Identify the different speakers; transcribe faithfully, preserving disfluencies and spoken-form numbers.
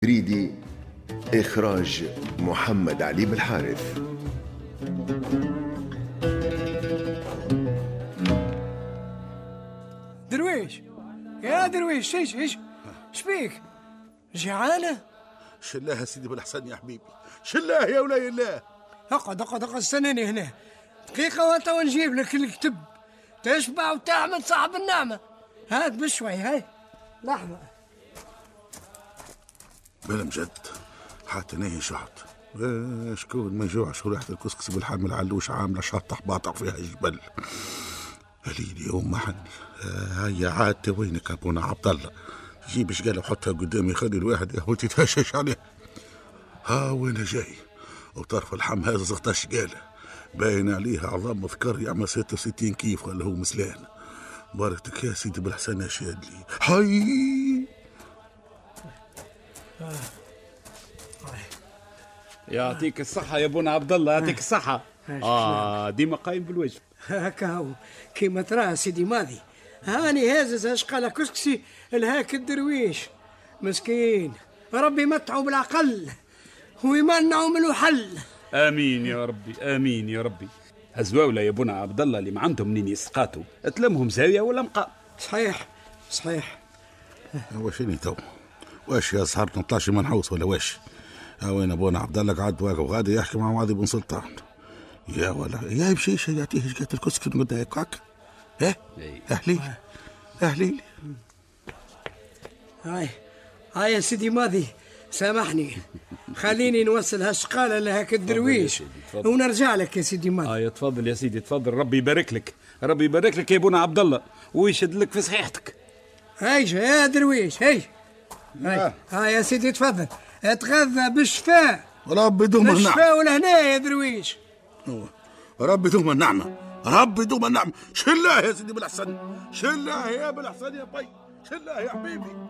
Speaker 1: ريدي. إخراج محمد علي بالحارث.
Speaker 2: درويش يا درويش، ايش ايش شبيك؟ جعانة؟
Speaker 3: شلاه سيدي بالحسن يا حبيبي، شلاه يا ولاي الله.
Speaker 2: اقعد اقعد اقعد استناني هنا دقيقة وانت ونجيب لك الكتب تشبع وتعمل صاحب النعمة. هات بشوي، هاي لحظة.
Speaker 3: بلا مجد حتى نهي شحط. اه شكون ما يجوعش وريحة الكسكس بالحمل علوش عاملة شطح باطع فيها الجبل. هليلي يوم محني. اه هيا عاد وينك يا ابونا عبد الله؟ جيب شقالة وحطها قدامي، خلي الواحد يا ولدي يتهشش عليه. ها وين جاي وطرف الحم هذا زغطة شقالة باين عليها عظام مذكر يعمل ستة وستين كيف ولا هو مسلان. باركتك يا سيدي بالحسن يا شادلي. حي
Speaker 4: يعطيك الصحة يا ابونا عبد الله، يعطيك الصحة. اه ديما قايم بالواجب.
Speaker 2: هكا هو كيما ترى سيدي ماضي. هاني هازز اشقال كسكسي الهاك الدرويش مسكين، ربي متعوا بالعقل ويمنعوا من الحل.
Speaker 4: امين يا ربي، امين يا ربي. هزواولا يا ابونا عبد الله اللي ما عندهم منين يسقاتوا تلمهم زاويه ولا مقام.
Speaker 2: صحيح صحيح.
Speaker 3: واشني تو واش يا صهر ثمانية عشر منحوس ولا واش؟ وين ابونا عبد الله قاعد واقف غادي يحكي مع معاذ بن سلطان. يا ولا يا بشيشه يعطيه شقات الكسك نقول هيك هكا. ها اهلي اهلي.
Speaker 2: هاي هاي يا سيدي ماضي سامحني، خليني نوصل هالشقاله لهاك الدرويش ونرجع لك يا سيدي ماضي.
Speaker 4: اه تفضل يا سيدي تفضل، ربي يبارك لك، ربي يبارك لك يا ابونا عبد الله ويشد لك في صحيحتك.
Speaker 2: هاي يا درويش هاي هاي هاي يا سيدي تفضل اتغذى بالشفاء.
Speaker 3: ربي دوم النعمة
Speaker 2: بالشفاء ولهنا يا درويش.
Speaker 3: ربي دوم النعمة، ربي دوم النعمة. شلاه يا سيدي بالحسن، شلاه يا بالحسن يا بي، شلاه يا حبيبي.